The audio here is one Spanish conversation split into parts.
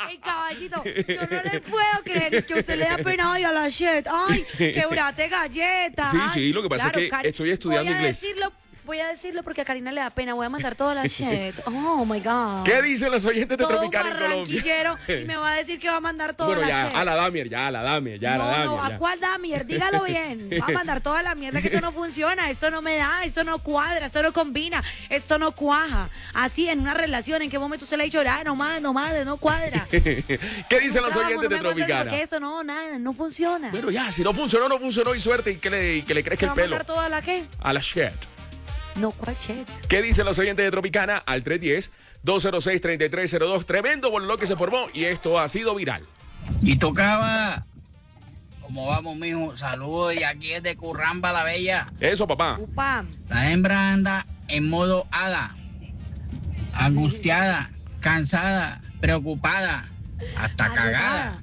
Ay, caballito, yo no le puedo creer, es que a usted le da pena hoy a la shit. Ay, quebrate galleta. Sí, Ay, sí, lo que pasa claro, es que estoy estudiando inglés. Voy a decirlo porque a Karina le da pena. Voy a mandar toda la shit. Oh, my God. ¿Qué dicen los oyentes de Todo un Tropicana en Colombia? barranquillero y me va a decir que va a mandar toda Bueno, la ya, shit. a la Damier, ya, a la Damier, ya, a la No, Damier. no, ¿a ya. cuál Damier? Dígalo bien. Va a mandar toda la mierda, que eso no funciona, esto no me da, esto no cuadra, esto no combina, esto no cuaja. Así en una relación, ¿en qué momento usted le ha dicho, no más, no cuadra? ¿Qué dicen los oyentes de Tropicana? Porque eso no, nada, no funciona. Bueno, ya, si no funcionó, no funcionó y suerte y que le crezca ¿Se va el a pelo. mandar toda la qué? A la shit. No, ¿cuál shit? ¿Qué dicen los oyentes de Tropicana? Al 310-206-3302. Tremendo bololó que se formó y esto ha sido viral. Y tocaba. ¿Cómo vamos, mijo? Saludos y aquí es de Curramba la Bella. Eso, papá. Upa. La hembra anda en modo hada. Angustiada, cansada, preocupada, hasta cagada.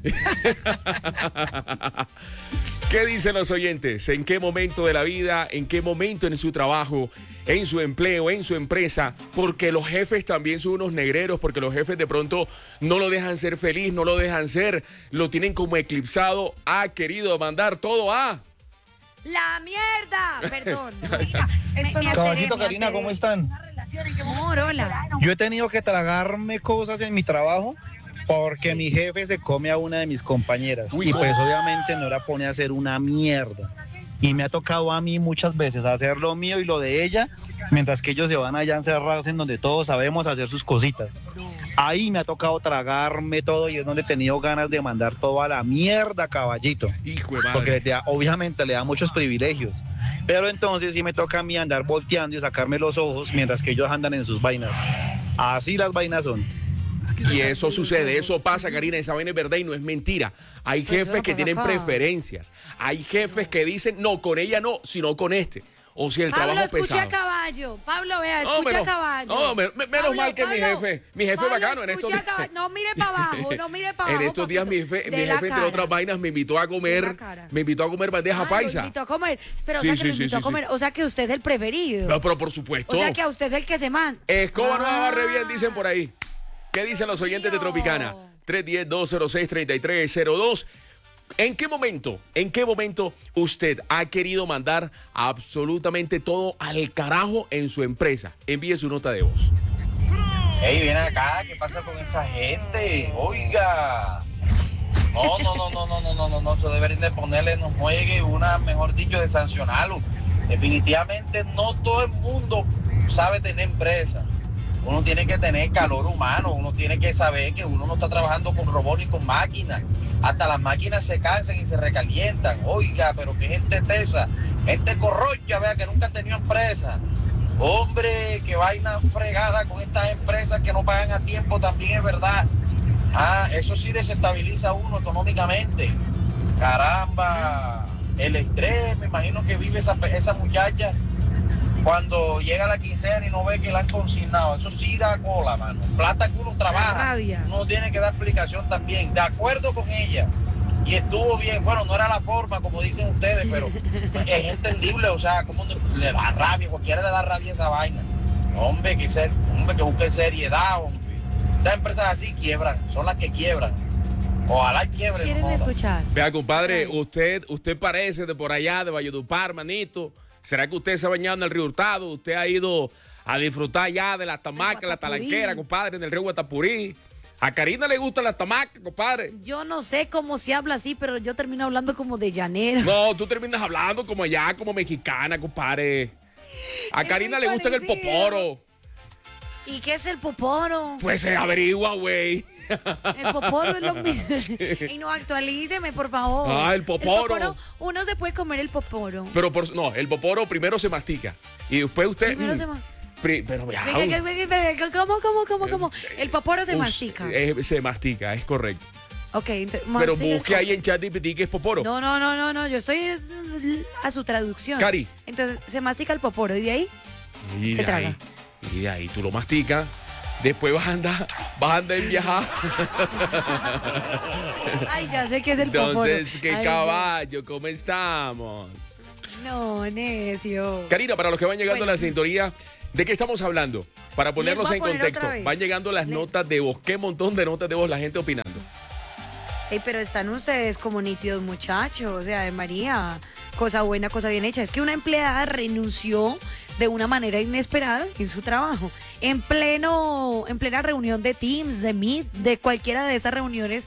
¿Qué dicen los oyentes? ¿En qué momento de la vida, en qué momento en su trabajo, en su empleo, en su empresa? Porque los jefes también son unos negreros, porque los jefes de pronto no lo dejan ser feliz, no lo dejan ser, lo tienen como eclipsado, ha querido mandar todo a... ¡La mierda! Perdón. Caballito, Karina, ¿cómo están? Amor, hola. Yo he tenido que tragarme cosas en mi trabajo porque mi jefe se come a una de mis compañeras. Uy, Y pues obviamente no la pone a hacer una mierda. Y me ha tocado a mí muchas veces hacer lo mío y lo de ella, mientras que ellos se van allá a encerrarse en donde todos sabemos hacer sus cositas. Ahí me ha tocado tragarme todo y es donde he tenido ganas de mandar todo a la mierda, caballito. Hijo de madre. Porque obviamente le da muchos privilegios. Pero entonces sí me toca a mí andar volteando y sacarme los ojos mientras que ellos andan en sus vainas. Así las vainas son. Y eso sucede, eso pasa, Karina, esa vaina es verdad y no es mentira. Hay jefes que tienen preferencias. Hay jefes que dicen, no, con ella no, sino con este. O si el Pablo, trabajo escucha pesado. a caballo. Pablo, vea, escucha a caballo. No, menos Pablo, mal que mi jefe es Pablo, bacano en estos escucha a días. caballo. No mire para abajo, no mire para abajo. En estos días mi jefe, entre otras vainas, me invitó a comer bandeja paisa. Me invitó a comer. Pero, Sí, o sea, que sí, me invitó sí, a comer. O sea, que usted es el preferido. No, pero por supuesto. O sea, que a usted es el que se man. Escoba no barre bien, dicen por ahí. ¿Qué dicen los oyentes de Tropicana? 310-206-3302. ¿En qué momento usted ha querido mandar absolutamente todo al carajo en su empresa? Envíe su nota de voz. Ey, ven acá, ¿qué pasa con esa gente? Oiga. No, eso deberían de ponerle en un juegue una, mejor dicho, de sancionarlo. Definitivamente no todo el mundo sabe tener empresa. Uno tiene que tener calor humano, uno tiene que saber que uno no está trabajando con robots ni con máquinas. Hasta las máquinas se cansan y se recalientan. Oiga, pero qué gente tesa, gente corrocha, vea, que nunca ha tenido empresa. Hombre, qué vaina fregada con estas empresas que no pagan a tiempo, también es verdad. Eso sí desestabiliza a uno económicamente. Caramba, el estrés, me imagino que vive esa muchacha cuando llega la quincena y no ve que la han consignado. Eso sí da cola, mano. Plata que uno trabaja, uno tiene que dar explicación también. De acuerdo con ella. Y estuvo bien. Bueno, no era la forma, como dicen ustedes, pero es entendible. O sea, como le da rabia, cualquiera le da rabia esa vaina. Hombre, que busque seriedad, hombre. Esas empresas así quiebran, son las que quiebran. Ojalá quiebren. ¿Quieren escuchar? Vea, compadre, usted parece de por allá, de Valledupar, manito. ¿Será que usted se ha bañado en el río Hurtado? ¿Usted ha ido a disfrutar ya de las tamacas, la talanquera, compadre, en el río Guatapurí? A Karina le gustan las tamacas, compadre. Yo no sé cómo se habla así, pero yo termino hablando como de llanero. No, tú terminas hablando como allá, como mexicana, compadre. A Karina le gusta el poporo. ¿Y qué es el poporo? Pues se averigua, güey. El poporo es lo mismo. Y no, actualíceme, por favor. El poporo. Uno se puede comer el poporo. Pero no, el poporo primero se mastica. Y después usted... Primero se mastica. Pero ya. ¿Cómo? El poporo se mastica. Se mastica, es correcto. Ok, pero busque ahí en ChatGPT que es poporo. No, yo estoy a su traducción. Cari. Entonces se mastica el poporo y de ahí se traga. Y de ahí tú lo masticas. Después vas a andar en viajar. Ay, ya sé que es el poporo. Entonces, qué caballo, ¿cómo estamos? No, necio. Karina, para los que van llegando a la sintonía, ¿De qué estamos hablando? Para ponerlos voy a en poner contexto. otra vez. Van llegando las notas de voz. ¿Qué montón de notas de voz la gente opinando? Ey, pero están ustedes como nítidos muchachos, o sea, de María, cosa buena, cosa bien hecha. Es que una empleada renunció de una manera inesperada en su trabajo. En plena reunión de Teams, de Meet, de cualquiera de esas reuniones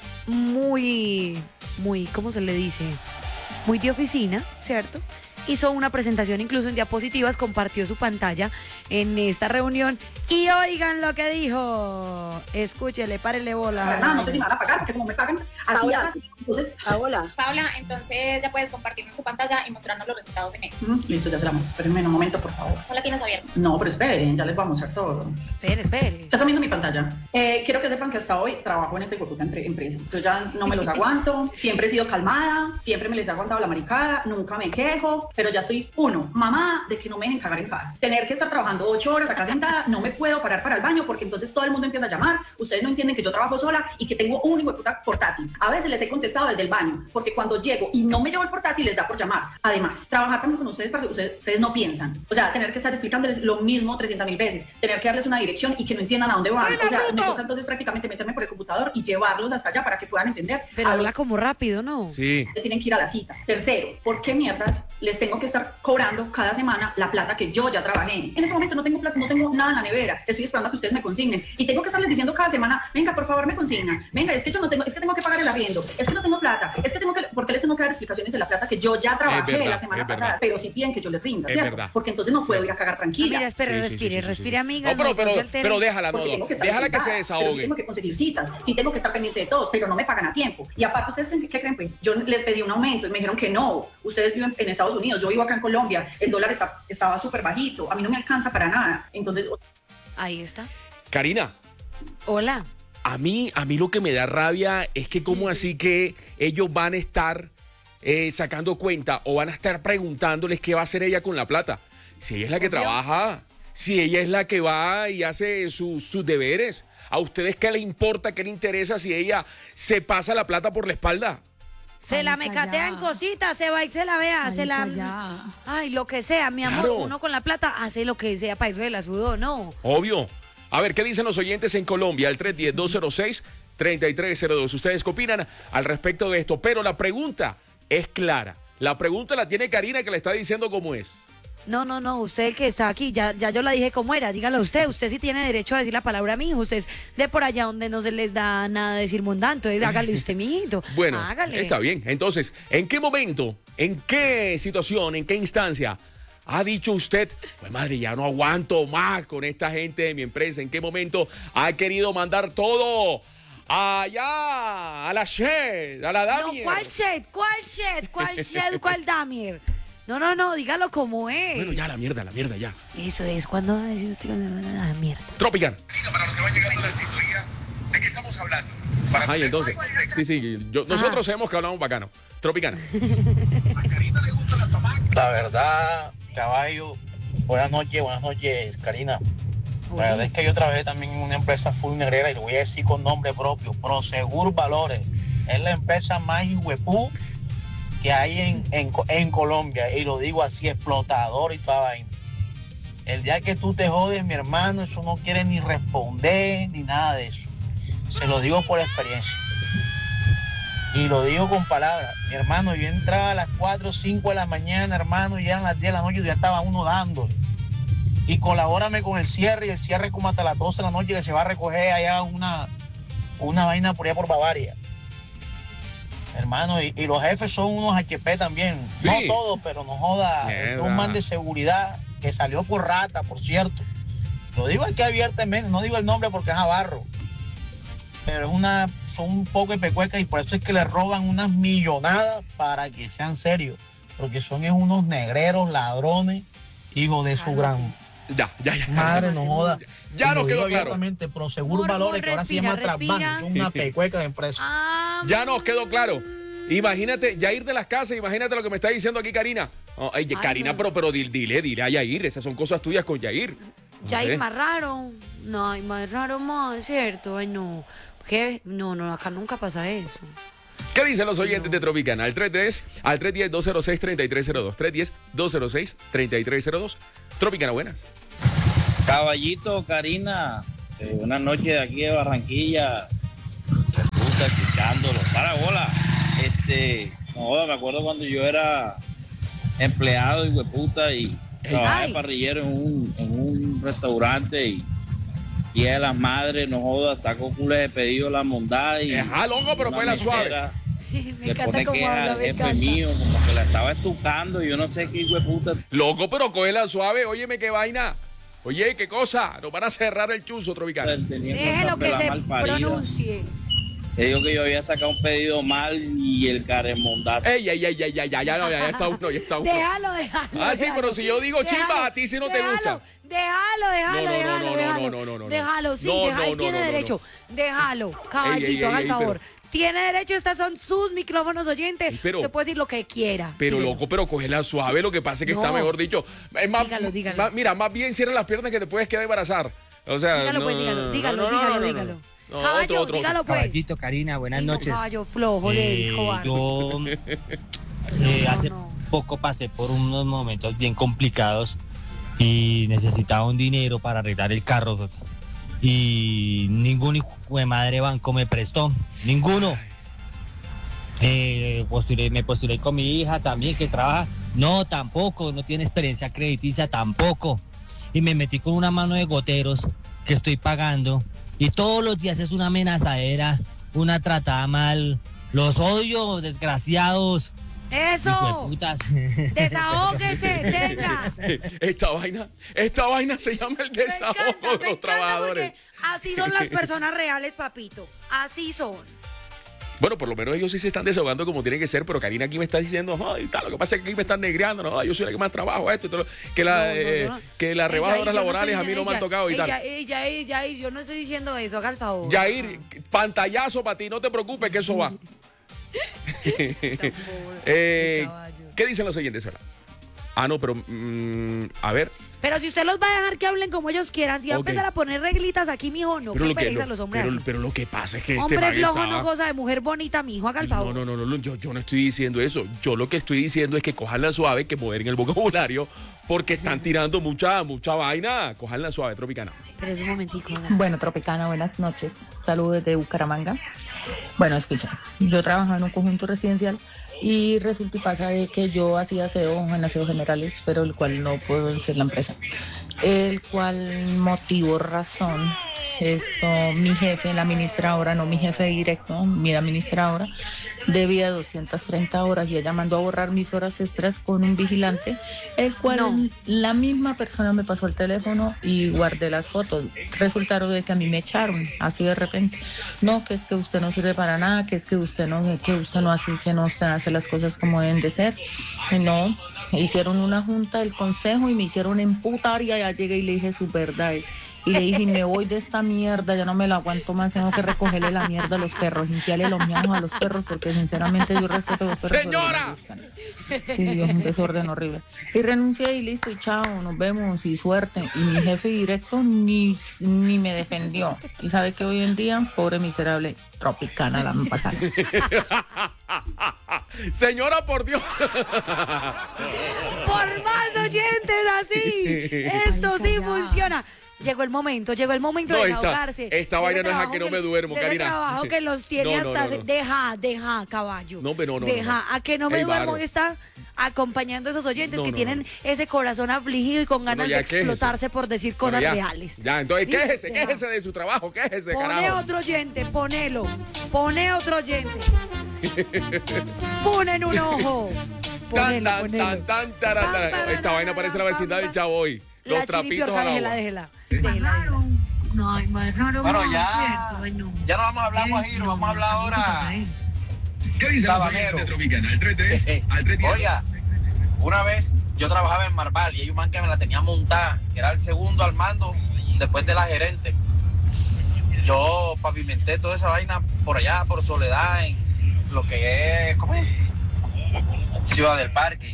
muy, ¿cómo se le dice? Muy de oficina, ¿cierto? Hizo una presentación incluso en diapositivas, compartió su pantalla en esta reunión y oigan lo que dijo. Escúchele, párele bola. No sé si me van a pagar, porque como me pagan, así es así. Entonces, Paula, entonces ya puedes compartirnos tu pantalla y mostrarnos los resultados de mes. listo, ya esperamos. Espérenme un momento, por favor. ¿No la tienes abierta? No, pero esperen, ya les voy a mostrar todo. Espere. Ya están viendo mi pantalla. Quiero que sepan que hasta hoy trabajo en esta hijueputa empresa. Yo ya no me los aguanto. Siempre he sido calmada, siempre me les he aguantado la maricada, nunca me quejo, pero ya soy mamá de que no me dejen cagar en paz. Tener que estar trabajando 8 horas acá sentada, no me puedo parar para el baño porque entonces todo el mundo empieza a llamar. Ustedes no entienden que yo trabajo sola y que tengo un hijueputa portátil. A veces les he contestado desde el baño, porque cuando llego y no me llevo el portátil les da por llamar. Además, trabajar también con ustedes, parce, ustedes no piensan. O sea, tener que estar explicándoles lo mismo 300.000 veces, tener que darles una dirección y que no entiendan a dónde van. O sea, me toca entonces prácticamente meterme por el computador y llevarlos hasta allá para que puedan entender. Pero habla como rápido, ¿no? Sí. Tienen que ir a la cita. Tercero, ¿por qué mierdas les tengo que estar cobrando cada semana la plata que yo ya trabajé? En ese momento no tengo plata, no tengo nada en la nevera, estoy esperando a que ustedes me consignen y tengo que estarles diciendo cada semana, venga, por favor, me consignan, venga, es que yo no tengo, es que tengo que pagar el arriendo, es que no tengo plata, es que tengo que, porque les tengo que dar explicaciones de la plata que yo ya trabajé verdad, la semana pasada, pero si piden que yo les rinda, Es ¿cierto? verdad. Porque entonces no puedo ir a cagar tranquila. Mira, espere, Sí, respire, amiga. No, pero déjala, Porque tengo que estar déjala que se ocupada, pero sí desahogue. tengo que conseguir citas, sí tengo que estar pendiente de todos, pero no me pagan a tiempo. Y aparte, ¿ustedes qué creen? Pues yo les pedí un aumento y me dijeron que no. Ustedes viven en Estados Unidos, yo vivo acá en Colombia, el dólar estaba súper bajito, a mí no me alcanza para nada. Entonces, Ahí está. Karina, Hola. a mí lo que me da rabia es que como así que ellos van a estar sacando cuenta o van a estar preguntándoles qué va a hacer ella con la plata. Si ella es la que trabaja, si ella es la que va y hace sus deberes, ¿a ustedes qué les importa, qué les interesa si ella se pasa la plata por la espalda? Se la mecatea en cositas, se va y se la vea, se la... Ay, lo que sea, mi amor, Claro. uno con la plata hace lo que sea, para eso de la sudó, ¿no? Obvio. A ver, ¿qué dicen los oyentes en Colombia? El 310-206-3302. ¿Ustedes qué opinan al respecto de esto? Pero la pregunta es clara. La pregunta la tiene Karina, que le está diciendo cómo es. No, usted el que está aquí, ya yo la dije cómo era, dígalo usted sí tiene derecho a decir la palabra mi hijo, usted es de por allá donde no se les da nada decir mundano, entonces hágale usted, mijito. Bueno, hágale. está bien. Entonces, ¿en qué momento, en qué situación, en qué instancia ha dicho usted, pues madre, ya no aguanto más con esta gente de mi empresa? ¿En qué momento ha querido mandar todo allá, a la Shed, a la Damier? No, ¿cuál Shed? ¿Cuál Damier? No, dígalo como es. Bueno, ya la mierda, ya. Eso es, ¿cuándo va a decir usted la mierda? Tropical. Para los que van llegando a la sintonía, ¿de qué estamos hablando? Ajá, y entonces, sí, nosotros sabemos que hablamos bacano. Tropicana. La verdad, caballo, buenas noches, Karina. La verdad es que yo trabajé también en una empresa full negrera y lo voy a decir con nombre propio, Prosegur Valores. Es la empresa más huepú que hay en Colombia, y lo digo así, explotador y toda vaina. El día que tú te jodes, mi hermano, eso no quiere ni responder ni nada de eso. Se lo digo por experiencia. Y lo digo con palabras. Mi hermano, yo entraba a las 4 o 5 de la mañana, hermano, y eran las 10 de la noche y ya estaba uno dándole. Y colabórame con el cierre, y el cierre como hasta las 12 de la noche, que se va a recoger allá una vaina por allá por Bavaria. Hermano, y los jefes son unos HP también. Sí. No todos, pero no joda. Mierda. Un man de seguridad que salió por rata, por cierto. Lo digo aquí abiertamente, no digo el nombre porque es Navarro. Pero son un poco de pecuecas, y por eso es que le roban unas millonadas para que sean serios. Porque son unos negreros, ladrones, hijos de su gran Ya. madre, no joda. Ya nos quedó claro. Abiertamente, Prosegur Amor, Valores, que ahora se llama respira. Transbank, son una pecueca de empresa. Ya nos quedó claro. Imagínate, Yair de las casas, imagínate lo que me está diciendo aquí Karina. Oh, ay, Karina, no. pero dile a Yair, esas son cosas tuyas con Yair. Yair más raro. No, hay más raro más, ¿cierto? Ay, no. ¿Qué? No, acá nunca pasa eso. ¿Qué dicen los oyentes de Tropicana? Al 310-206-3302. 310-206-3302. Tropicana, buenas. Caballito, Karina, una noche de aquí de Barranquilla, puta, escuchándolo. Para bola, no, me acuerdo cuando yo era empleado y hueputa y trabajaba de parrillero en un restaurante y Día de las Madres, no jodas, saco cules de pedido la mondada y loco, pero fue la suave. Le pone queja al jefe mío, como que la estaba estucando y yo no sé qué hijo de puta. Loco, pero cógela suave, óyeme qué vaina. Oye, qué cosa, nos van a cerrar el chuzo, Tropicana. Déjelo que se pronuncie. Te digo que yo había sacado un pedido mal y el caremondazo. Ya está uno. Déjalo. Ah, sí, pero si yo digo chimba, a ti si no te gusta. Déjalo, sí, él tiene derecho. Déjalo, caballito, haga el favor. Tiene derecho, estos son sus micrófonos oyentes. Usted puede decir lo que quiera. Pero loco, pero cógela suave, lo que pasa es que está mejor dicho. Es más, dígalo. Mira, más bien cierra las piernas que te puedes quedar embarazar. O sea, dígalo. Caballo, dígalo pues. Caballito, Karina, buenas noches. Caballo flojo, cobarde. Yo hace poco pasé por unos momentos bien complicados y necesitaba un dinero para arreglar el carro. Y ningún hijo de madre banco me prestó, ninguno. Me postulé con mi hija también que trabaja, no tiene experiencia crediticia tampoco. Y me metí con una mano de goteros que estoy pagando y todos los días es una amenazadera, una tratada mal. Los odio, desgraciados. ¡Eso! ¡Desahóguese, tenga! Esta vaina se llama el desahogo de los trabajadores. Así son las personas reales, papito. Así son. Bueno, por lo menos ellos sí se están desahogando como tiene que ser, pero Karina aquí me está diciendo, ay, tal, lo que pasa es que aquí me están negreando, no, yo soy la que más trabajo, que las rebajas laborales a mí no me han tocado y tal. Yair, yo no estoy diciendo eso, haga el favor. Yair, pantallazo para ti, no te preocupes que eso va. ¿Qué dicen los oyentes ahora? No, pero a ver. Pero si usted los va a dejar que hablen como ellos quieran, si va a empezar a poner reglitas aquí, mijo, no, qué pereza los hombres. Pero lo que pasa es que hombre flojo no goza de mujer bonita, mijo, haga el favor. No, yo no estoy diciendo eso. Yo lo que estoy diciendo es que cojanla suave, que moderen el vocabulario, porque están tirando mucha vaina. Cojanla suave, Tropicana. Pero es un momentico. Bueno, Tropicana, buenas noches. Saludos desde Bucaramanga. Bueno, escucha, yo trabajaba en un conjunto residencial y resulta y pasa de que yo hacía aseo en aseos generales, pero el cual no puedo ser la empresa. El cual motivo, razón, mi jefe, la administradora, no mi jefe directo, mi administradora, debía 230 horas y ella mandó a borrar mis horas extras con un vigilante, el cual la misma persona me pasó el teléfono y guardé las fotos. Resultaron de que a mí me echaron así de repente. No, que es que usted no sirve para nada, que es que usted no hace, que no se hace las cosas como deben de ser. No, hicieron una junta del consejo y me hicieron emputar y allá llegué y le dije sus verdades. Y le dije, me voy de esta mierda, ya no me la aguanto más, tengo que recogerle la mierda a los perros, limpiarle los miados a los perros, porque sinceramente yo respeto a los perros. ¡Señora! Sí, Dios, un desorden horrible. Y renuncié y listo, y chao, nos vemos, y suerte. Y mi jefe directo ni me defendió. Y sabe que hoy en día, pobre miserable, Tropicana la pasada. Señora, por Dios. Por más oyentes así, esto sí funciona. Llegó el momento de desahogarse. Esta vaina no es a que no me duermo, Karina. Ese trabajo que los tiene hasta... Deja, caballo. Deja, a que no me duermo está acompañando a esos oyentes que tienen ese corazón afligido y con ganas de explotarse por decir cosas reales. Ya, entonces quéjese de su trabajo, quéjese, carajo. Pone otro oyente, pone otro oyente. Ponen un ojo. Esta vaina parece la vecindad del Chavo hoy. Los trapitos a la déjela. No, más raro. Bueno, ya no vamos a hablar Guajiro, vamos a hablar ahora. ¿Qué dice Sabanero? Tropicana? Al 3-3. Oiga, una vez yo trabajaba en Marval y hay un man que me la tenía montada, que era el segundo al mando después de la gerente. Yo pavimenté toda esa vaina por allá, por Soledad, en lo que es, ¿cómo es? Ciudad del Parque.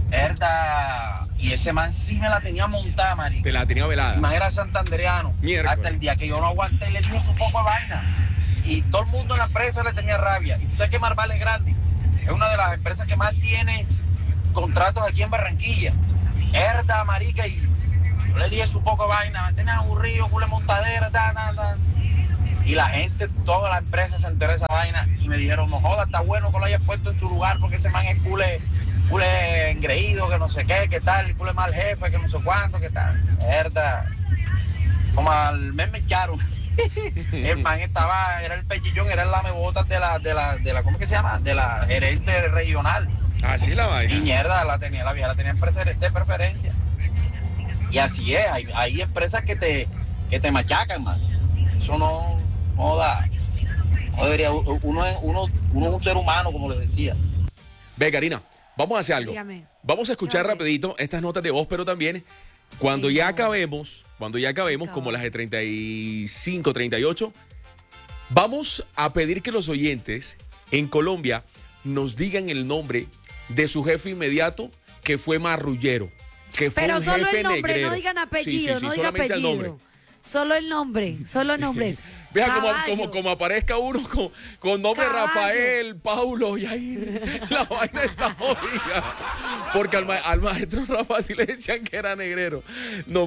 Y ese man sí me la tenía montada, marica. Te la tenía velada. El man era santandereano. Hasta el día que yo no aguanté, le dio su poco de vaina. Y todo el mundo en la empresa le tenía rabia. Y tú sabes que Marval es grande. Es una de las empresas que más tiene contratos aquí en Barranquilla. Marica, y Yo le dije su poco vaina, me tenía aburrido, cule montadera, Y la gente, toda la empresa se enteró de esa vaina y me dijeron, no joda, está bueno que lo hayas puesto en su lugar porque ese man es cule engreído, que no sé qué tal, cule mal jefe, que no sé cuánto, que tal. Verdad. Como al mes me echaron. El man era el pechillón, era el lamebotas de la, ¿cómo que se llama? De la gerente regional. Así la vaina. Y mierda, la vieja la tenía en de preferencia. Y así es, hay empresas que te machacan, man. Eso no da. No debería, uno es un ser humano, como les decía. Ve, Karina, vamos a hacer algo. Dígame. Vamos a escuchar rapidito estas notas de voz, pero también cuando ya acabemos, como las de 35, 38, vamos a pedir que los oyentes en Colombia nos digan el nombre de su jefe inmediato que fue marrullero, que fue pero un solo jefe el nombre, negrero. no digan apellido, Sí, no digan solamente el nombre. apellido. Solo el nombre, solo nombres. Vea Caballo. como aparezca uno con nombre Caballo. Rafael, Paulo y ahí la vaina está jodida. Porque al maestro Rafa sí le decían que era negrero. No.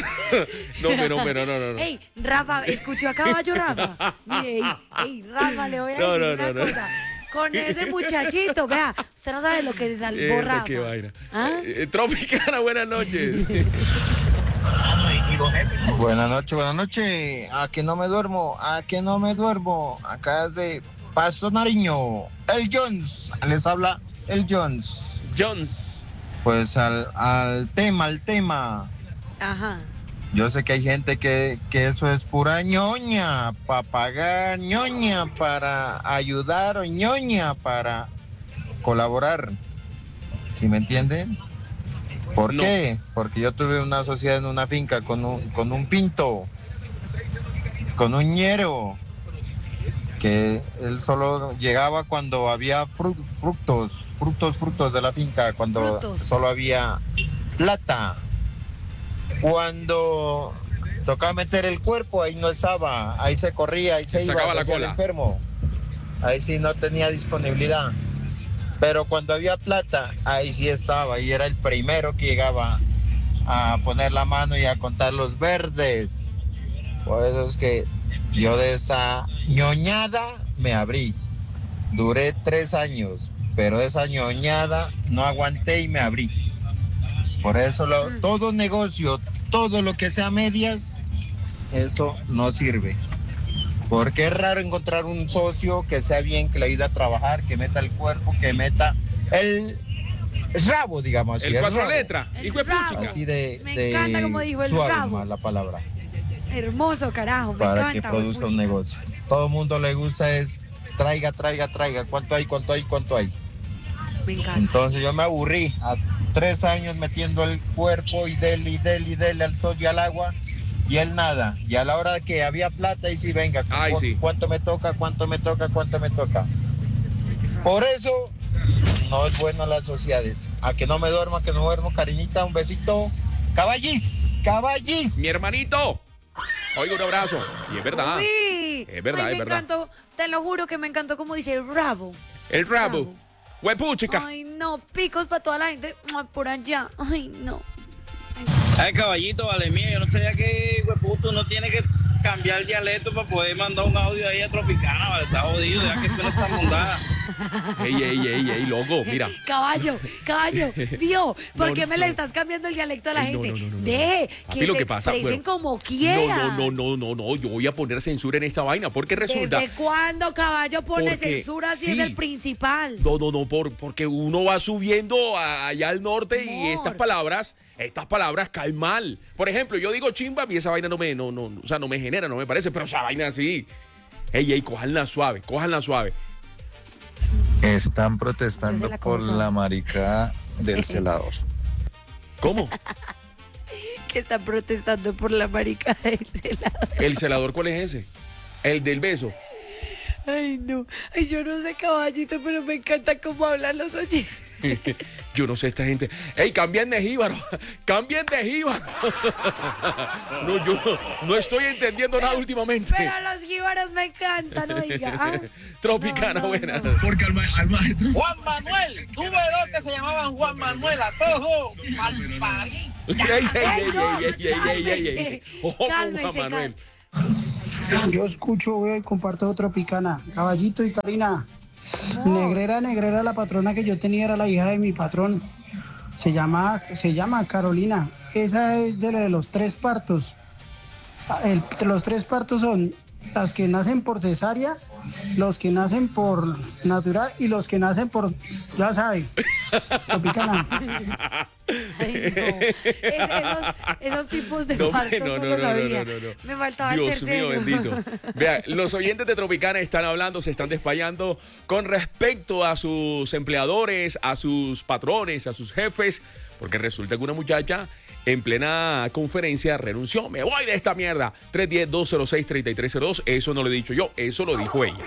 Ey, Rafa, ¿escuchó a Caballo, Rafa? Mire, ey, Rafa, le voy a decir una cosa. Con ese muchachito, vea, usted no sabe lo que se salvó Rafa. Qué vaina. ¿Ah? Tropicana, buenas noches. Buenas noches. ¿A que no me duermo? Acá de Pasto Nariño. El Jones. Les habla el Jones. Pues al tema. Ajá. Yo sé que hay gente que eso es pura ñoña, para pagar, ñoña para ayudar o ñoña para colaborar. ¿Sí me entienden? ¿Por qué? Porque yo tuve una sociedad en una finca con un pinto, con un ñero, que él solo llegaba cuando había frutos de la finca, cuando solo había plata. Cuando tocaba meter el cuerpo, ahí no estaba, ahí se corría, ahí se iba, sacaba la hacía el cola. enfermo. Ahí sí no tenía disponibilidad. Pero cuando había plata, ahí sí estaba, y era el primero que llegaba a poner la mano y a contar los verdes. Por eso es que yo de esa ñoñada me abrí. Duré 3 años, pero de esa ñoñada no aguanté y me abrí. Por eso todo negocio, todo lo que sea medias, eso no sirve. Porque es raro encontrar un socio que sea bien, que le ayude a trabajar, que meta el cuerpo, que meta el rabo, digamos así. El 4 letras, hijo de rabo. puchica. Así de encanta como dijo el suave rabo. más la palabra. Hermoso, carajo, me Para encanta. que produzca un huepucha. negocio. Todo el mundo le gusta es traiga. ¿Cuánto hay? Me encanta. Entonces yo me aburrí a 3 años metiendo el cuerpo y dele al sol y al agua. Y él nada. Y a la hora que había plata, y sí, venga, sí. ¿cuánto me toca? Por eso no es bueno las sociedades. A que no me duerma, Karinita, un besito. Caballis. Mi hermanito. Oiga, un abrazo. Y es verdad. Uy, Es verdad, ay, es me verdad. encantó, te lo juro que me encantó como dice el rabo. El rabo. Huepuchica. Ay, no, picos para toda la gente por allá. Ay, no. Ay, caballito, vale mía, yo no sabía que, hueputo, uno tiene que cambiar el dialecto para poder mandar un audio ahí a Tropicana, vale, está jodido, ya que suena esa mondada. Ey, loco, mira. Caballo, vio, ¿por qué me le no. estás cambiando el dialecto a la Ey, no, gente? no. Deje Papi, que lo se que pasa, expresen bueno, como quieran. No, yo voy a poner censura en esta vaina, porque resulta... ¿Desde cuándo Caballo pone Porque, censura si sí. es el principal? No, porque uno va subiendo allá al norte y estas palabras caen mal. Por ejemplo, yo digo chimba y esa vaina no me genera, no me parece, pero esa vaina así. Ey, cójanla suave. Están protestando por la maricada del celador. ¿Cómo? Que están protestando por la marica del celador. ¿El celador cuál es ese? El del beso. Ay, no. Ay, yo no sé, Caballito, pero me encanta cómo hablan los oyentes. Yo no sé esta gente. ¡Ey, cambien de jíbaro! No, yo no estoy entendiendo nada últimamente. Pero los jíbaros me encantan, oiga. Ah. Tropicana, buena. Porque al maestro. Juan Manuel, tuve 2 que se llamaban Juan Manuel, a todos, malparido. Ojo con Juan Manuel. Yo escucho, veo y comparto Tropicana. Caballito y Karina. Negrera, la patrona que yo tenía era la hija de mi patrón. Se llama Carolina. Esa es de los 3 partos. Los 3 partos son las que nacen por cesárea, los que nacen por natural y los que nacen por, ya sabe, Tropicana. Ay, no. Esos tipos de partos no lo sabía. No. Me faltaba Dios el tercero. mío, bendito. Vea, los oyentes de Tropicana están hablando, se están desplayando con respecto a sus empleadores, a sus patrones, a sus jefes, porque resulta que una muchacha en plena conferencia renunció. Me voy de esta mierda. 310-206-3302. Eso no lo he dicho yo, eso lo dijo ella.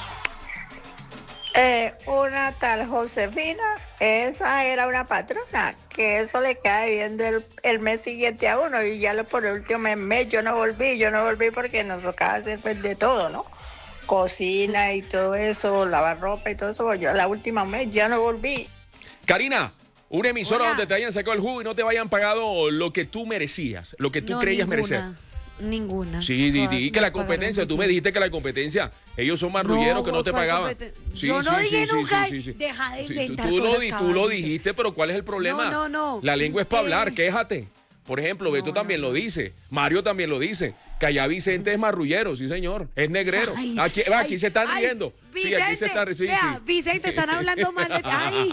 Una tal Josefina, esa era una patrona, que eso le cae viendo el mes siguiente a uno, y ya por el último mes yo no volví porque nos tocaba hacer pues, de todo, ¿no? Cocina y todo eso, lavar ropa y todo eso, yo la última mes ya no volví. Karina, una emisora Hola. donde te hayan sacado el jugo y no te hayan pagado lo que tú merecías, lo que tú creías merecer. Ninguna. Sí, Todas y que me la competencia, pagaron tú muy me dijiste que la competencia, ellos son marrulleros que no te ¿cuál pagaban. Sí, Yo no dije nunca, sí. deja de Sí, inventar tú cosas, lo caballito. dijiste, pero ¿cuál es el problema? No. La lengua es para hablar, quéjate. Por ejemplo, Beto también lo dice, Mario también lo dice, que allá Vicente es marrullero, sí señor, es negrero. Ay, Aquí se están ay, riendo. Sí, aquí se están riendo. Vea, Vicente, están hablando mal de... Ay.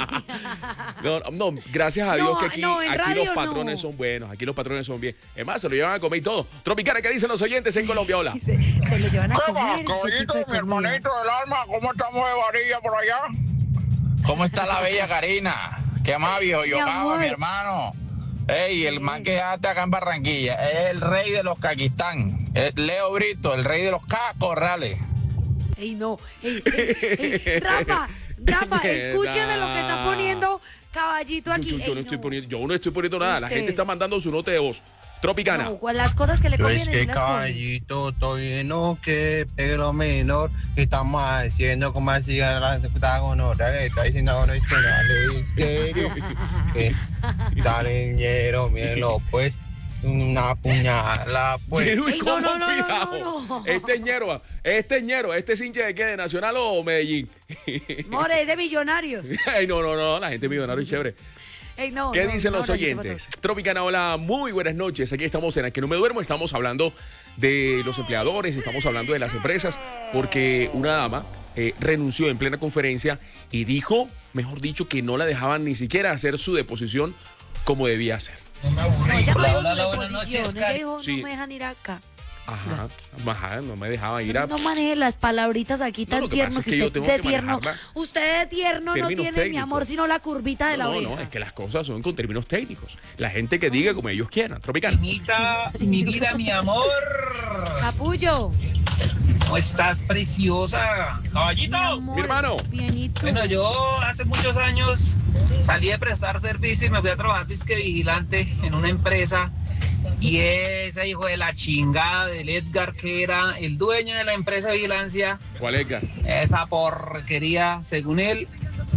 No, gracias a Dios No, que aquí, no, en aquí radio los patrones no. son buenos, aquí los patrones son bien. Es más, se lo llevan a comer y todo. Tropicana, ¿qué dicen los oyentes en Colombia? Hola. Se lo llevan a ¿Qué comer. va, ¿qué caballito, tipo de mi comida? hermanito del alma? ¿Cómo estamos de varilla por allá? ¿Cómo está la bella Karina? ¿Qué más, viejo? Yo Mi acabo, amor. mi hermano. Ey, el man que ya está acá en Barranquilla es el rey de los Caquistán. Es Leo Brito, el rey de los Cacorrales. Ey, no. Ey, Rafa, escúcheme lo que está poniendo Caballito aquí. Yo no estoy poniendo nada, la Usted. gente está mandando su nota de voz. Tropicana. No, las cosas que le Yo convienen. es que sí las pone. caballito, estoy lleno que pero menor que estamos haciendo como así la gonorrea, está diciendo ahora es que dale serio, que dale ñero, mírenlo pues, una puñalada pues. Uy, Ey, ¿cómo? no. Cuidado. Este es ñero, este es hincha de qué, de Nacional o Medellín. More, es de millonarios. Ay, no, la gente millonaria es chévere. Ey, no, ¿Qué no, dicen no, los ahora sí te oyentes? Tropicana, hola, muy buenas noches. Aquí estamos en Aquí No Me Duermo. Estamos hablando de los empleadores, estamos hablando de las empresas, porque una dama renunció en plena conferencia y dijo, mejor dicho, que no la dejaban ni siquiera hacer su deposición como debía hacer. No, ella no Hola, dijo su buenas deposición, noches, ella dijo, Sí. no me dejan ir acá. Ajá, no me dejaban ir a... No maneje las palabritas aquí No, tan lo que tierno pasa es que que yo usted tengo de que tierno. manejarla. Usted de tierno no Términos tiene, mi técnicos. amor, sino la curvita de la oreja. No, es que las cosas son con términos técnicos. La gente que diga como ellos quieran. Tropicana. Anita, mi vida, mi amor. Capullo. ¿Cómo estás, preciosa? Caballito. amor, Mi hermano. Bienito. Bueno, yo hace muchos años salí de prestar servicio y me fui a trabajar disque vigilante en una empresa. Y ese hijo de la chingada del Edgar, que era el dueño de la empresa de vigilancia, ¿Cuál es, Edgar? esa porquería, según él,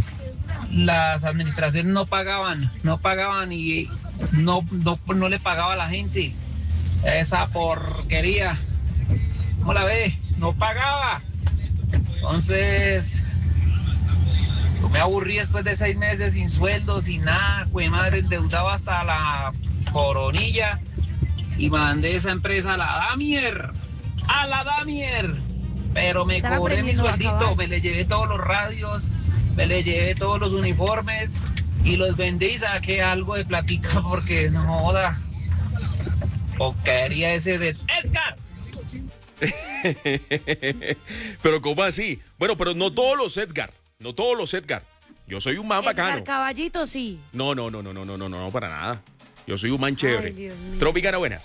las administraciones no pagaban y no le pagaba a la gente. Esa porquería, ¿cómo la ve? No pagaba. Entonces, yo me aburrí después de 6 meses sin sueldo, sin nada, pues madre, endeudado hasta la coronilla, y mandé esa empresa a la Damier, pero me Están cobré mi aprendiendo a sueldito, acabar. me le llevé todos los radios, me le llevé todos los uniformes y los vendí y saqué algo de platica porque no joda, porquería ese de Edgar. Pero ¿cómo así? Bueno, pero no todos los Edgar. Yo soy un man bacano. Edgar Caballito, sí. No, para nada. Yo soy un man chévere. Ay, Dios mío. Tropicana, buenas.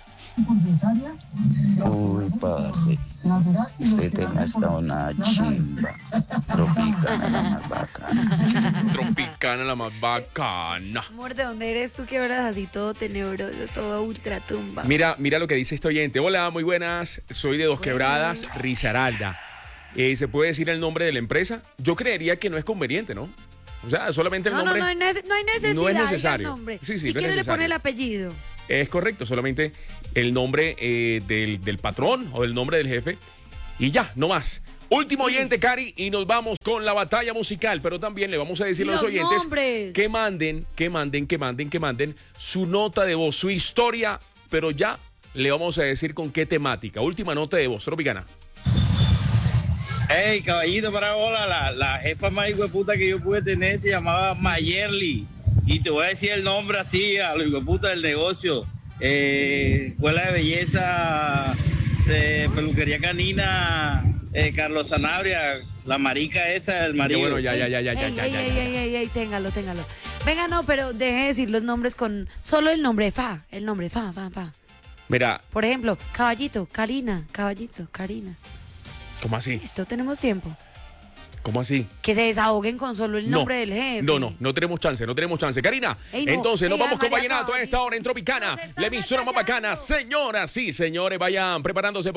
Uy, parce, este tema está una chimba. Tropicana la más bacana. Tropicana, la más bacana. Amor, ¿de dónde eres tú que hablas así todo tenebroso, todo ultratumba? Mira lo que dice este oyente. Hola, muy buenas. Soy de Dos Quebradas, Risaralda. ¿Se puede decir el nombre de la empresa? Yo creería que no es conveniente, ¿no? O sea, solamente el No, nombre. no hay necesidad. No es diga necesario. el nombre. Sí, si no es quiere le pone el necesario. apellido. Es correcto, solamente el nombre del patrón o el nombre del jefe. Y ya, no más. Último oyente, Cari, y nos vamos con la batalla musical. Pero también le vamos a decir a los oyentes nombres. que manden su nota de voz, su historia. Pero ya le vamos a decir con qué temática. Última nota de voz, Tropicana. Hey, caballito, para bola, la jefa más hijueputa que yo pude tener se llamaba Mayerly. Y te voy a decir el nombre así, a los hijueputas del negocio. Escuela de belleza, de peluquería canina, Carlos Sanabria, la marica esa, el marido. Bueno, ya. Ey, téngalo. Venga, no, pero deje de decir los nombres con solo el nombre fa. Mira, Por ejemplo, caballito, Karina. ¿cómo así? Listo, tenemos tiempo. ¿Cómo así? Que se desahoguen con solo el nombre del jefe. No tenemos chance. Karina, Ey, no. entonces nos Ey, vamos con María Vallenato a esta hora en Tropicana, la emisora más bacana. Señoras y señores, vayan preparándose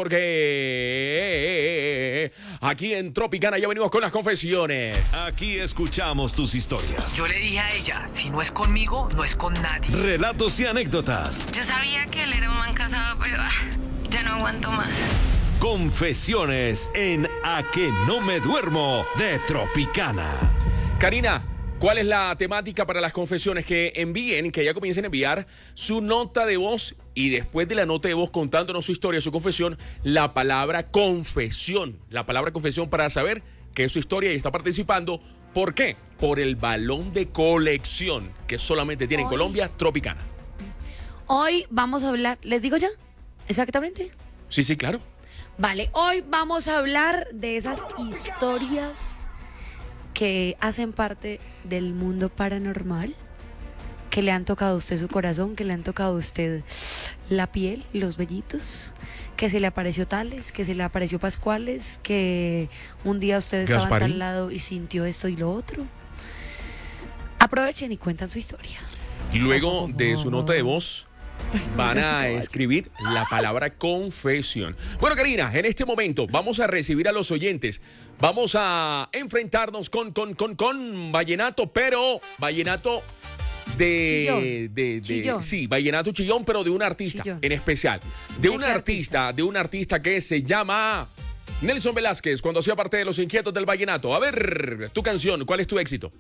porque aquí en Tropicana ya venimos con las confesiones. Aquí escuchamos tus historias. Yo le dije a ella, si no es conmigo, no es con nadie. Relatos y anécdotas. Yo sabía que él era un man casado, pero ya no aguanto más. Confesiones en A que no me duermo de Tropicana. Karina, ¿cuál es la temática para las confesiones? Que envíen, que ya comiencen a enviar su nota de voz y después de la nota de voz contándonos su historia, su confesión, la palabra confesión. La palabra confesión para saber que es su historia y está participando. ¿Por qué? Por el balón de colección que solamente tiene en Colombia Tropicana. Hoy vamos a hablar, ¿les digo ya? ¿Exactamente? Sí, claro. Vale, hoy vamos a hablar de esas historias que hacen parte del mundo paranormal, que le han tocado a usted su corazón, que le han tocado a usted la piel, los vellitos, que se le apareció Tales, que se le apareció Pascuales, que un día usted estaba en tal lado y sintió esto y lo otro. Aprovechen y cuentan su historia. Y luego de su nota de voz van a escribir la palabra confesión. Bueno, Karina, en este momento vamos a recibir a los oyentes. Vamos a enfrentarnos con vallenato, pero vallenato Chillón. Sí, vallenato chillón, pero de un artista en especial. De un artista que se llama Nelson Velázquez, cuando hacía parte de Los Inquietos del Vallenato. A ver, tu canción, ¿cuál es tu éxito?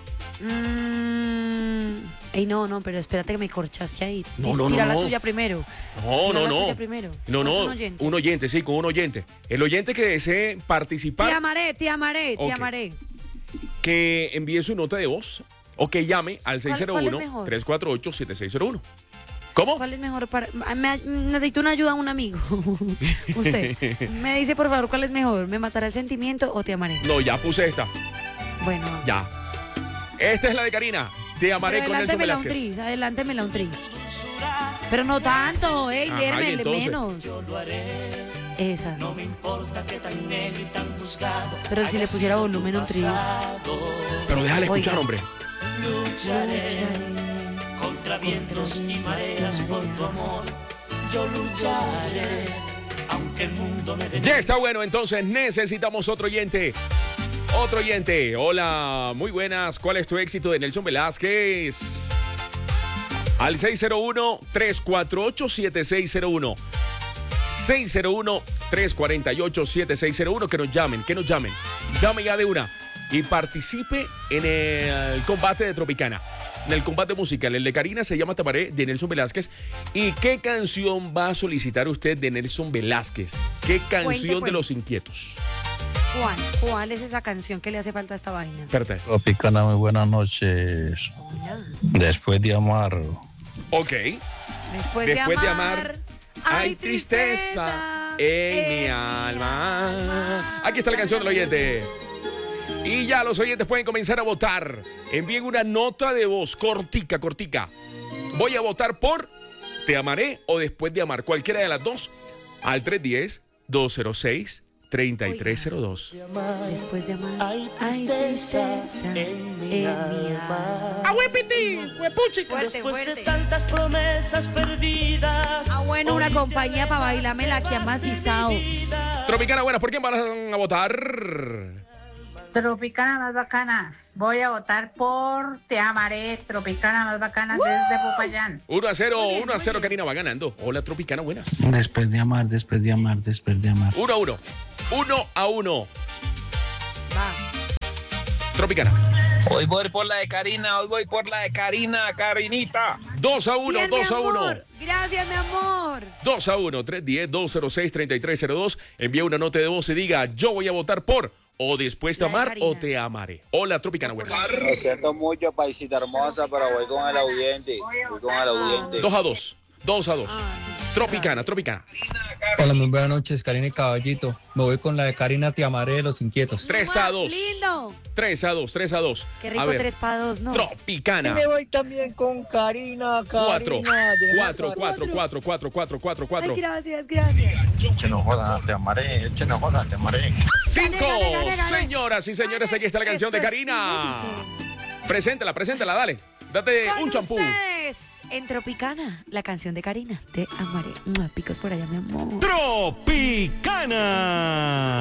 Ey, no, pero espérate que me corchaste ahí. No. Tira la tuya primero. No. La tuya primero. Un oyente, sí, con un oyente. El oyente que desee participar. Te amaré. Que envíe su nota de voz o que llame al ¿Cuál es mejor? 601-348-7601. ¿Cómo? ¿Cuál es mejor para...? Necesito una ayuda a un amigo. Usted. Me dice, por favor, ¿cuál es mejor? ¿Me matará el sentimiento o te amaré? No, ya puse esta. Bueno. Ya. Esta es la de Karina. Te amaré con Nelson Velázquez. Adelántemela un tris. Pero no tanto, duérmele menos. Esa. No me importa que tan negro y tan juzgado. Pero si le pusiera volumen un tris. Pero déjale escuchar, hombre. Lucharé contra vientos y mareas por tu amor. Yo lucharé, aunque el mundo me dé. Ya está bueno, entonces necesitamos otro oyente. Otro oyente. Hola, muy buenas. ¿Cuál es tu éxito de Nelson Velázquez? Al 601-348-7601. 601-348-7601. Que nos llamen. Llame ya de una y participe en el combate de Tropicana. En el combate musical. El de Karina se llama Tamaré, de Nelson Velázquez. ¿Y qué canción va a solicitar usted de Nelson Velázquez? ¿Qué canción de Los Inquietos? ¿Cuál es esa canción que le hace falta a esta vaina? Espérate. Tropicana, muy buenas noches. Después de amar. Ok. Después de amar, hay tristeza en mi alma. Aquí está la canción del oyente. Y ya los oyentes pueden comenzar a votar. Envíen una nota de voz cortica. Voy a votar por Te amaré o Después de amar. Cualquiera de las dos. Al 310-206-3302. Después de amar hay tristeza en mi alma. ¡Ahuepiti! Después de tantas promesas perdidas. Bueno, una compañía para bailarme la que ha macizado. Tropicana, buenas, ¿por quién van a votar? Tropicana más bacana. Voy a votar por Te Amaré, Tropicana más bacana desde Popayán. 1-0, 1-0, Karina va ganando. Hola, Tropicana, buenas. Después de amar, después de amar, después de amar. 1-1. 1-1. Tropicana. Hoy voy por la de Karina, Karinita. 2-1, Bien, 2-1. Gracias, mi amor. 2-1, 310-206-3302. Envía una nota de voz y diga, yo voy a votar por o después de amar o te amaré. Hola, Tropicana, buenas. Lo siento mucho, paisita hermosa, pero voy con el audiente. 2-2. 2-2. Tropicana. Hola, muy buenas noches, Karina y Caballito. Me voy con la de Karina, Te Amaré de Los Inquietos. 3-2. Lindo. 3-2. Qué rico, 3-2, ¿no? Tropicana. Me voy también con Karina. 4. Ay, gracias. Che no joda, te amaré. 5. Gane. Señoras y señores, aquí está la canción de Karina. Preséntala, dale. Date un champú. Ustedes, en Tropicana, la canción de Karina, Te Amaré. Picos por allá, mi amor. Tropicana.